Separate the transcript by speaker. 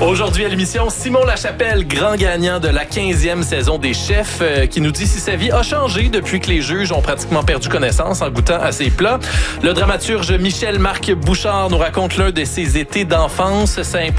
Speaker 1: Aujourd'hui à l'émission, Simon Lachapelle, grand gagnant de la 15e saison des Chefs, qui nous dit si sa vie a changé depuis que les juges ont pratiquement perdu connaissance en goûtant à ses plats. Le dramaturge Michel-Marc Bouchard nous raconte l'un de ses étés d'enfance. Ça